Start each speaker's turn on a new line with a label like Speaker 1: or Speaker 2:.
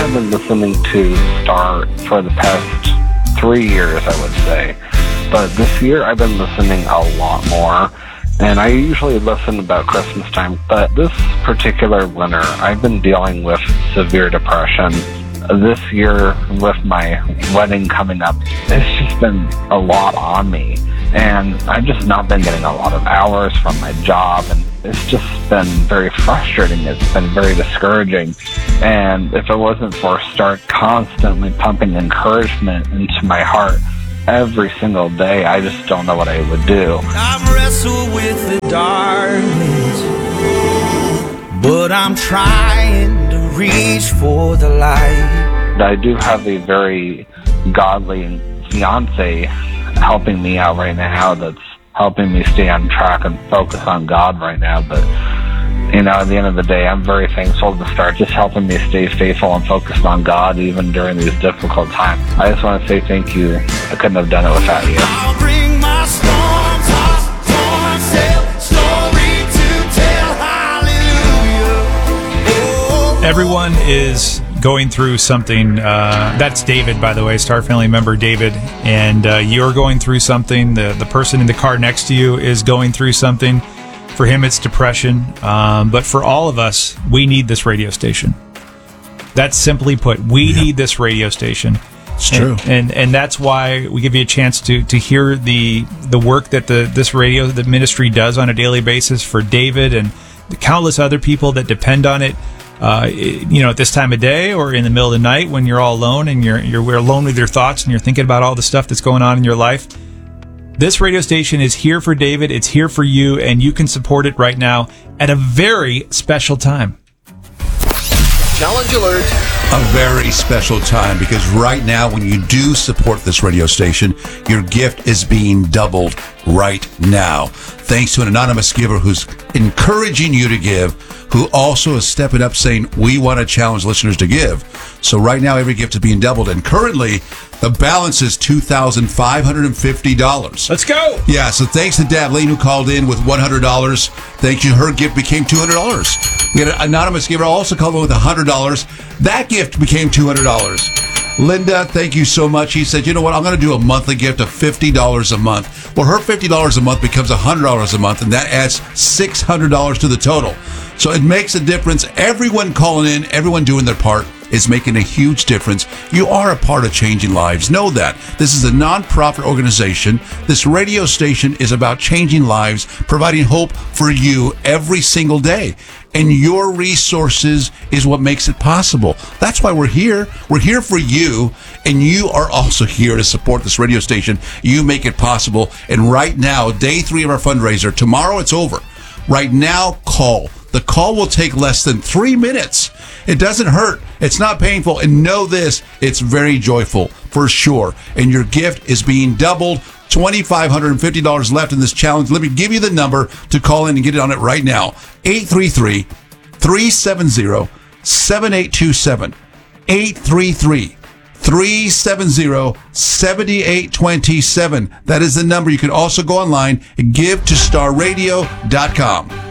Speaker 1: I've been listening to Star for the past 3 years, I would say. But this year, I've been listening a lot more. And I usually listen about Christmas time, but this particular winter, I've been dealing with severe depression. This year, with my wedding coming up, it's just been a lot on me. And I've just not been getting a lot of hours from my job, and it's just been very frustrating. It's been very discouraging. And if it wasn't for Stark constantly pumping encouragement into my heart every single day, I just don't know what I would do.
Speaker 2: I've wrestled with the darkness, but I'm trying to reach for the light.
Speaker 1: I do have a very godly fiance helping me out right now that's helping me stay on track and focus on God right now. But, you know, at the end of the day, I'm very thankful to Start just helping me stay faithful and focused on God even during these difficult times. I just want to say thank you. I couldn't have done it without you.
Speaker 2: I'll bring my storm tossed, torn sail, story to tell, hallelujah. Oh.
Speaker 3: Everyone is going through something. That's David, by the way, Star Family member David. And you're going through something. The person in the car next to you is going through something. For him, it's depression. But for all of us, we need this radio station. That's simply put, we need this radio station.
Speaker 4: It's true.
Speaker 3: And that's why we give you a chance to hear the work that the ministry does on a daily basis for David and the countless other people that depend on it. At this time of day or in the middle of the night when you're all alone and we're alone with your thoughts and you're thinking about all the stuff that's going on in your life. This radio station is here for David. It's here for you, and you can support it right now at a very special time.
Speaker 5: Challenge alert.
Speaker 4: A very special time, because right now when you do support this radio station, your gift is being doubled right now. Thanks to an anonymous giver who's encouraging you to give, who also is stepping up saying, we want to challenge listeners to give. So right now every gift is being doubled, and currently the balance is $2,550.
Speaker 3: Let's go.
Speaker 4: Yeah, so thanks to Davleen who called in with $100. Thank you. Her gift became $200. We had an anonymous giver also called in with $100. That gift became $200. Linda, thank you so much. He said, you know what, I'm going to do a monthly gift of $50 a month. Well, her $50 a month becomes $100 a month, and that adds $600 to the total. So it makes a difference. Everyone calling in, everyone doing their part is making a huge difference. You are a part of changing lives. Know that. This is a non-profit organization. This radio station is about changing lives, providing hope for you every single day. And your resources is what makes it possible. That's why we're here. We're here for you, and you are also here to support this radio station. You make it possible. And right now, day 3 of our fundraiser, tomorrow it's over. Right now, call. The call will take less than 3 minutes. It doesn't hurt. It's not painful. And know this, it's very joyful, for sure. And your gift is being doubled. $2,550 left in this challenge. Let me give you the number to call in and get it on it right now. 833-370-7827. 833-370-7827. That is the number. You can also go online and give to starradio.com.